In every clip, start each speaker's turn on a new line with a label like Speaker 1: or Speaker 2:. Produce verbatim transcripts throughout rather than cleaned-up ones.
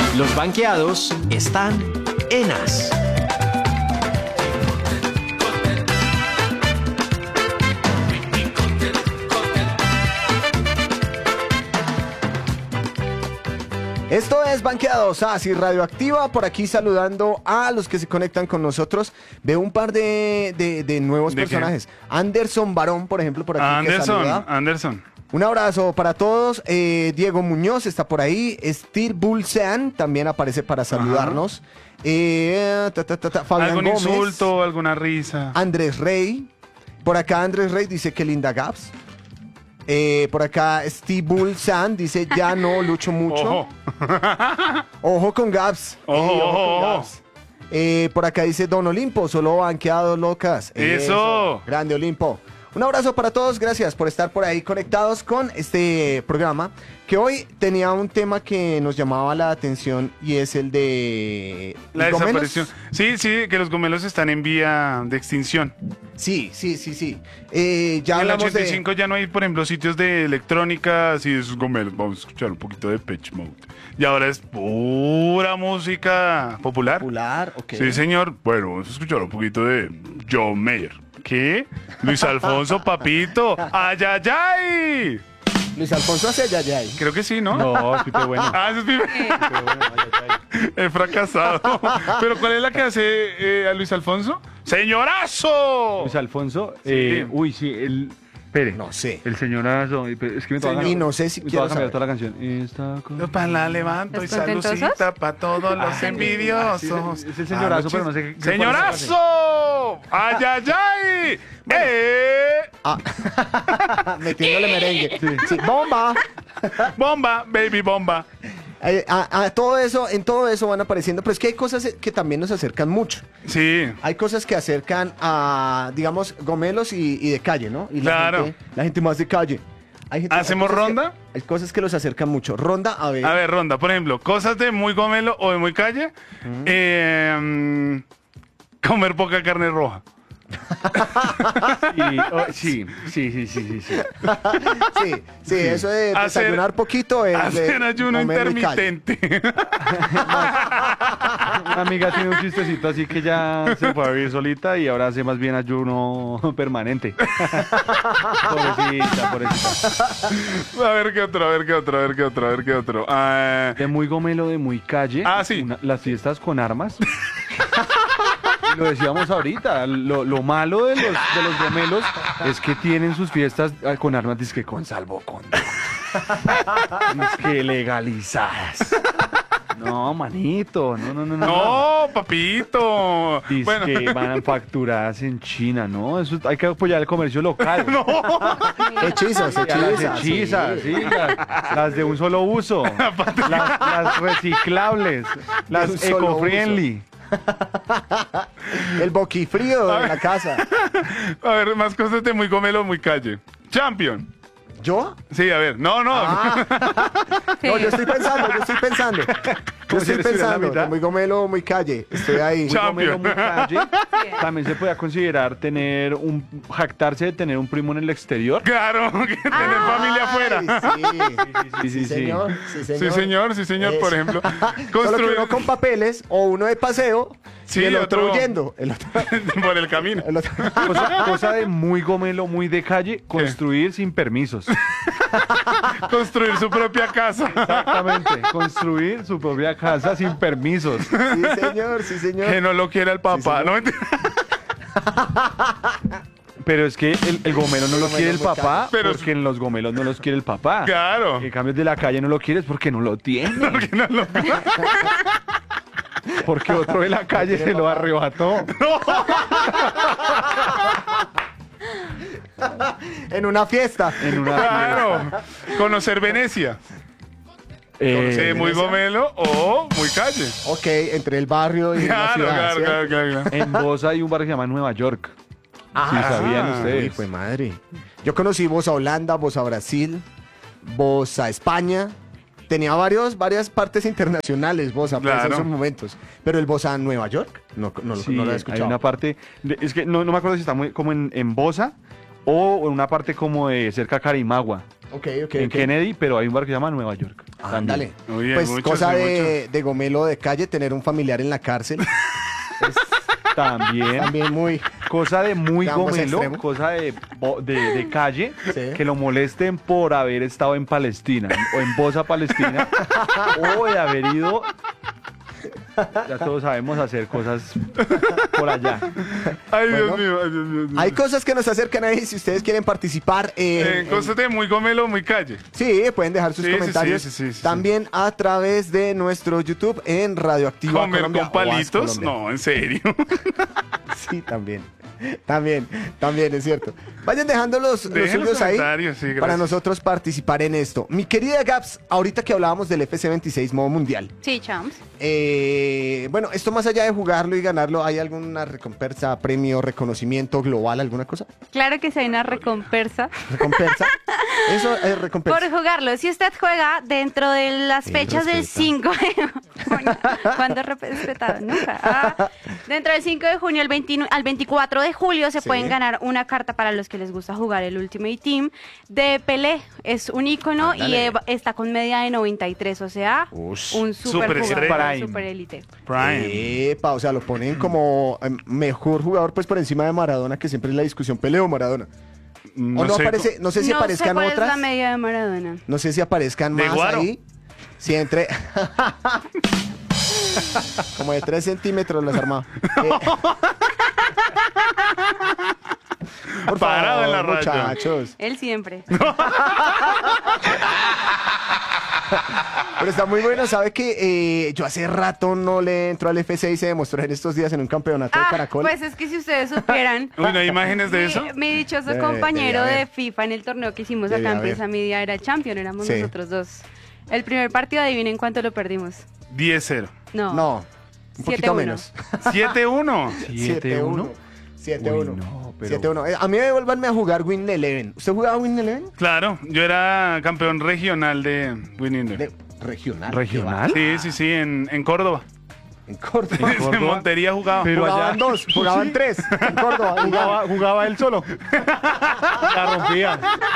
Speaker 1: Los banqueados están en As.
Speaker 2: Esto es Banqueados, así Radioactiva, por aquí saludando a los que se conectan con nosotros. Veo un par de, de, de nuevos
Speaker 3: ¿De
Speaker 2: personajes. Qué? Anderson Barón, por ejemplo, por aquí.
Speaker 3: Anderson,
Speaker 2: que saluda.
Speaker 3: Anderson.
Speaker 2: Un abrazo para todos. Eh, Diego Muñoz está por ahí. Steve Bulcean también aparece para saludarnos. Eh, ta, ta, ta, ta, Fabián
Speaker 3: ¿Algún
Speaker 2: Gómez,
Speaker 3: insulto, alguna risa?
Speaker 2: Andrés Rey. Por acá Andrés Rey dice que linda Gaps. Eh, por acá Steve Bulcean dice ya no lucho mucho.
Speaker 3: Ojo.
Speaker 2: Ojo con Gaps.
Speaker 3: Ojo,
Speaker 2: Eh,
Speaker 3: ojo,
Speaker 2: con
Speaker 3: ojo.
Speaker 2: Gaps. Eh, por acá dice Don Olimpo, solo banqueados locas.
Speaker 3: Eso.
Speaker 2: Grande Olimpo. Un abrazo para todos, gracias por estar por ahí conectados con este programa, que hoy tenía un tema que nos llamaba la atención y es el de...
Speaker 3: La
Speaker 2: ¿gomelos?
Speaker 3: desaparición. Sí, sí, que los gomelos están en vía de extinción.
Speaker 2: Sí, sí, sí, sí. Eh, ya
Speaker 3: En el
Speaker 2: hablamos
Speaker 3: ochenta y cinco
Speaker 2: de...
Speaker 3: ya no hay, por ejemplo, sitios de electrónica así de esos gomelos. Vamos a escuchar un poquito de Pitch Mode. Y ahora es pura música popular.
Speaker 2: Popular, ok.
Speaker 3: Sí, señor. Bueno, vamos a escuchar un poquito de John Mayer. ¿Qué? Luis Alfonso, papito. ¡Ay, ay, ay!
Speaker 2: Luis Alfonso hace ya, ya.
Speaker 3: Creo que sí, ¿no?
Speaker 4: No, es Pipe Bueno.
Speaker 3: Ah, ese es Pipe.
Speaker 4: Pipe Bueno, ay, ay, ay.
Speaker 3: He fracasado. ¿Pero cuál es la que hace eh, a Luis Alfonso? ¡Señorazo!
Speaker 4: Luis Alfonso, eh,
Speaker 3: Sí.
Speaker 4: uy, sí, el... Espere.
Speaker 2: No sé.
Speaker 4: El señorazo. Es que me
Speaker 2: Señor,
Speaker 4: toca
Speaker 2: y no sé si
Speaker 4: me
Speaker 2: quiero
Speaker 4: toca cambiar
Speaker 2: saber.
Speaker 4: toda la canción. Está con...
Speaker 3: Para la levanto y
Speaker 5: ¿Los contentosos?
Speaker 3: salucita para todos los
Speaker 4: Ah,
Speaker 3: envidiosos.
Speaker 4: sí, es el señorazo,
Speaker 3: Ah,
Speaker 4: pero no sé qué-
Speaker 3: ¡Señorazo! ¡Ay, ay, ay! ¡Eh!
Speaker 2: Ah. Metiéndole merengue. Sí. Bomba.
Speaker 3: ¡Bomba, baby, bomba!
Speaker 2: Eh, a, a todo eso, en todo eso van apareciendo, pero es que hay cosas que también nos acercan mucho.
Speaker 3: Sí.
Speaker 2: Hay cosas que acercan a, digamos, gomelos y, y de calle, ¿no? Y la
Speaker 3: Claro.
Speaker 2: gente, la gente más de calle. Hay gente- hay
Speaker 3: ¿Hacemos
Speaker 2: cosas que-
Speaker 3: ronda?
Speaker 2: hay cosas que los acercan mucho. Ronda, a ver.
Speaker 3: A ver, Ronda, por ejemplo, cosas de muy gomelo o de muy calle. Eh, mm, comer poca carne roja.
Speaker 4: Y, oh, sí, sí, sí, sí, sí, sí.
Speaker 2: Sí, sí, eso de
Speaker 3: Hacer-
Speaker 2: desayunar poquito es
Speaker 3: Hacer
Speaker 2: de
Speaker 3: ayuno
Speaker 2: gomelo y calle.
Speaker 3: intermitente.
Speaker 4: Una amiga tiene un chistecito así que ya se fue a vivir solita y ahora hace más bien ayuno permanente. Pobrecita, pobrecita.
Speaker 3: A ver qué otro, a ver qué otro, a ver qué otro, a ver qué otro. Ah,
Speaker 4: De muy gomelo, de muy calle.
Speaker 3: Ah, sí.
Speaker 4: una- las fiestas con armas. Y lo decíamos ahorita, lo, lo malo de los, de los gomelos es que tienen sus fiestas ah, con armas, dizque con salvoconducto. que legalizadas. No, manito, no, no, no, no.
Speaker 3: no, papito.
Speaker 4: Dice
Speaker 3: Bueno,
Speaker 4: que van facturadas en China, ¿no? Eso hay que apoyar el comercio local. No,
Speaker 2: Hechizos,
Speaker 4: las
Speaker 2: hechizas.
Speaker 4: hechizas, sí, las, las de un solo uso, las, las reciclables, las
Speaker 2: un solo
Speaker 4: eco-friendly.
Speaker 2: El boquifrío de la casa.
Speaker 3: a ver, más cosas de muy gomelo, muy calle. Champion.
Speaker 2: ¿Yo?
Speaker 3: Sí, a ver, no, no.
Speaker 2: Ah. No, yo estoy pensando, yo estoy pensando. Yo
Speaker 4: Como si
Speaker 2: estoy
Speaker 4: le estuviera en la
Speaker 2: pensando,
Speaker 4: mitad.
Speaker 2: de muy gomelo, muy calle. Estoy ahí.
Speaker 3: Chao.
Speaker 4: Gomelo,
Speaker 3: Champion.
Speaker 4: muy calle. También se podía considerar tener un jactarse de tener un primo en el exterior.
Speaker 3: Claro, que tener familia afuera.
Speaker 2: Ay,
Speaker 4: Sí,
Speaker 2: sí.
Speaker 4: sí, sí.
Speaker 2: Señor, sí, señor.
Speaker 3: Sí, señor, sí, señor, por
Speaker 2: Eso.
Speaker 3: ejemplo.
Speaker 2: Solo que
Speaker 3: Construir
Speaker 2: uno con papeles o uno de paseo
Speaker 3: Sí,
Speaker 2: y el otro,
Speaker 3: otro-
Speaker 2: huyendo. El otro,
Speaker 3: por el camino.
Speaker 2: el otro-
Speaker 4: Cosa, cosa de muy gomelo, muy de calle, construir sin permisos.
Speaker 3: Construir su propia casa.
Speaker 4: Exactamente, construir su propia casa sin permisos.
Speaker 2: Sí, señor, sí, señor.
Speaker 3: Que no lo quiera el papá.
Speaker 2: señor.
Speaker 3: no mentira.
Speaker 4: Pero es que el, el gomelo no lo
Speaker 2: gomelo
Speaker 4: quiere el
Speaker 2: muy
Speaker 4: papá
Speaker 3: Pero-
Speaker 4: porque en los gomelos no los quiere el papá.
Speaker 3: Claro.
Speaker 4: En cambio, el de la calle no lo quieres porque no lo tiene.
Speaker 3: Porque no lo-
Speaker 4: Porque otro de la calle se lo arrebató.
Speaker 2: En una fiesta.
Speaker 4: En una
Speaker 3: Claro. Conocer Venecia.
Speaker 4: Eh,
Speaker 3: Conocer muy gomelo o muy calle.
Speaker 2: Ok, entre el barrio y la
Speaker 3: Claro,
Speaker 2: ciudad.
Speaker 3: claro,
Speaker 2: ¿cierto?
Speaker 3: claro, claro, claro.
Speaker 4: En Bosa hay un barrio que se llama Nueva York.
Speaker 2: Ah,
Speaker 4: Sí, sabían
Speaker 2: Uy,
Speaker 4: ustedes.
Speaker 2: fue madre. Yo conocí Bosa Holanda, Bosa Brasil, Bosa España. Tenía varios, varias partes internacionales, Bosa, pues,
Speaker 3: Claro.
Speaker 2: en esos momentos. Pero el Bosa Nueva York, no, no,
Speaker 4: Sí,
Speaker 2: no lo he
Speaker 4: hay
Speaker 2: escuchado.
Speaker 4: una parte, de- es que no, no me acuerdo si está muy como en, en Bosa o en una parte como de cerca a Carimagua.
Speaker 2: Ok, ok,
Speaker 4: en
Speaker 2: ok.
Speaker 4: Kennedy, pero hay un bar que se llama Nueva York.
Speaker 2: Ándale.
Speaker 3: Muy bien,
Speaker 2: Pues
Speaker 3: muchos,
Speaker 2: cosa
Speaker 3: sí,
Speaker 2: de, de gomelo de calle, tener un familiar en la cárcel. Es
Speaker 4: También,
Speaker 2: también muy...
Speaker 4: cosa de muy
Speaker 2: De ambos
Speaker 4: gomelo,
Speaker 2: extremos.
Speaker 4: cosa de, bo- de, de calle,
Speaker 2: Sí.
Speaker 4: que lo molesten por haber estado en Palestina, o en Bosa, Palestina, o de haber ido, ya todos sabemos hacer cosas por allá.
Speaker 3: Ay, Dios
Speaker 2: Bueno,
Speaker 3: mío, ay, Dios mío. Dios
Speaker 2: Hay
Speaker 3: mío.
Speaker 2: cosas que nos acercan ahí si ustedes quieren participar.
Speaker 3: Eh,
Speaker 2: en-
Speaker 3: cosas de muy gomelo, muy calle.
Speaker 2: Sí, pueden dejar sus
Speaker 3: Sí, sí,
Speaker 2: comentarios
Speaker 3: sí, sí, sí, sí.
Speaker 2: también a través de nuestro YouTube en Radioactiva
Speaker 3: Comer
Speaker 2: Colombia
Speaker 3: con
Speaker 2: o A S
Speaker 3: palitos,
Speaker 2: Colombia.
Speaker 3: no, en serio.
Speaker 2: Sí, también. También, también es cierto. Vayan dejando los, los
Speaker 3: Dejen los
Speaker 2: suyos ahí
Speaker 3: comentarios, sí, gracias.
Speaker 2: para nosotros participar en esto. Mi querida Gaps, ahorita que hablábamos del F C veintiséis modo mundial,
Speaker 5: Sí, champs.
Speaker 2: eh, bueno, esto más allá de jugarlo y ganarlo, ¿hay alguna recompensa, premio, reconocimiento global, alguna cosa?
Speaker 5: Claro que sí hay una recompensa
Speaker 2: ¿Recompensa? Eso es recompensa.
Speaker 5: por jugarlo. Si usted juega dentro de las
Speaker 2: Sí,
Speaker 5: fechas del
Speaker 2: respeta.
Speaker 5: cinco de junio, ¿cuándo respetado? Nunca. Ah, dentro del cinco de junio al, veintinueve al veinticuatro de julio se
Speaker 2: Sí.
Speaker 5: pueden ganar una carta para los que les gusta jugar el Ultimate Team de Pelé. Es un ícono y
Speaker 2: Ándale.
Speaker 5: eh, está con media de noventa y tres, o sea,
Speaker 2: Ush.
Speaker 5: un super
Speaker 3: Super
Speaker 5: jugador,
Speaker 3: estrella.
Speaker 5: un super élite.
Speaker 3: Prime.
Speaker 2: Epa, o sea, lo ponen como em, mejor jugador pues por encima de Maradona, que siempre es la discusión, Pelé o Maradona. O no,
Speaker 3: sé
Speaker 2: aparece, no sé si
Speaker 5: no sé
Speaker 2: aparezcan
Speaker 5: cuál es
Speaker 2: otras.
Speaker 5: la media de Maradona.
Speaker 2: No sé si aparezcan
Speaker 3: De
Speaker 2: más
Speaker 3: Guaro.
Speaker 2: ahí. Si entre. Como de tres centímetros las armaba. Eh, Por
Speaker 3: Parado
Speaker 2: favor,
Speaker 3: en la raya.
Speaker 2: muchachos.
Speaker 5: Él siempre.
Speaker 2: Pero está muy bueno. ¿Sabe que eh, yo hace rato no le entro al F C y se demostró en estos días en un campeonato de
Speaker 5: Ah,
Speaker 2: Caracol?
Speaker 5: pues es que si ustedes supieran.
Speaker 3: Uy, ¿no hay imágenes de
Speaker 5: mi,
Speaker 3: eso?
Speaker 5: mi dichoso
Speaker 2: Debe-
Speaker 5: compañero
Speaker 2: debe
Speaker 5: de
Speaker 2: haber.
Speaker 5: FIFA en el torneo que hicimos
Speaker 2: Debe
Speaker 5: acá en
Speaker 2: haber.
Speaker 5: Presa Media era el champion, éramos
Speaker 2: Sí.
Speaker 5: nosotros dos. El primer partido, adivinen cuánto lo perdimos.
Speaker 3: diez cero.
Speaker 5: No.
Speaker 2: No, un
Speaker 5: siete
Speaker 2: poquito
Speaker 5: uno.
Speaker 2: menos.
Speaker 3: siete uno.
Speaker 4: ¿siete uno?
Speaker 2: siete
Speaker 4: Uy,
Speaker 2: uno.
Speaker 4: no, pero-
Speaker 2: siete uno. Eh, A mí me vuelvanme a jugar Win Eleven. ¿Usted jugaba Win Eleven?
Speaker 3: Claro, yo era campeón regional de Winning
Speaker 2: De
Speaker 3: Eleven.
Speaker 2: regional.
Speaker 4: ¿Regional?
Speaker 3: Sí, sí, sí, en, en Córdoba.
Speaker 2: En Córdoba.
Speaker 4: ¿En Córdoba?
Speaker 3: En Montería jugaba.
Speaker 4: Pero
Speaker 2: jugaban
Speaker 4: allá-
Speaker 2: dos, jugaban tres. En Córdoba.
Speaker 4: Jugaba, jugaba él solo. La rompía.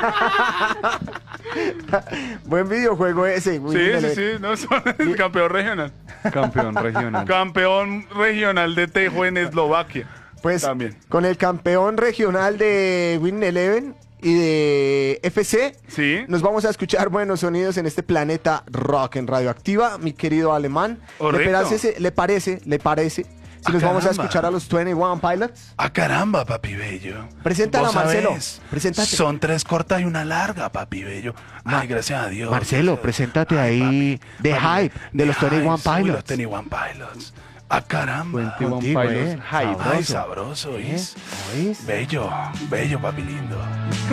Speaker 2: Buen videojuego ese. Win
Speaker 3: Sí, sí,
Speaker 2: Eleven.
Speaker 3: sí, no, son el campeón regional.
Speaker 4: Campeón regional.
Speaker 3: Campeón regional de Tejo en Eslovaquia.
Speaker 2: Pues
Speaker 3: También.
Speaker 2: con el campeón regional de Win Eleven y de F C,
Speaker 3: Sí.
Speaker 2: nos vamos a escuchar buenos sonidos en este planeta rock en Radioactiva, mi querido alemán. ¿Le
Speaker 3: Correcto.
Speaker 2: parece, le parece, le parece si
Speaker 3: Ah,
Speaker 2: nos vamos a
Speaker 3: caramba.
Speaker 2: escuchar a los veintiuno Pilots?
Speaker 3: Ah, caramba, papi bello.
Speaker 2: Preséntala,
Speaker 3: Vos
Speaker 2: Marcelo.
Speaker 3: sabés,
Speaker 2: Preséntate.
Speaker 3: Son tres cortas y una larga, papi bello. Ay, gracias a Dios.
Speaker 2: Marcelo,
Speaker 3: Gracias.
Speaker 2: preséntate
Speaker 3: Ay,
Speaker 2: ahí
Speaker 3: papi.
Speaker 2: de
Speaker 3: Papi,
Speaker 2: Hype, de los
Speaker 3: Hype,
Speaker 2: veintiuno
Speaker 3: sí,
Speaker 2: Pilots.
Speaker 3: Los veintiuno Pilots. Ah, caramba.
Speaker 4: veintiuno
Speaker 2: Contigo,
Speaker 4: Pilots.
Speaker 2: eh.
Speaker 4: Hype.
Speaker 3: Ay, sabroso, ¿oís?
Speaker 2: ¿Oís?
Speaker 3: Bello, bello, papi lindo.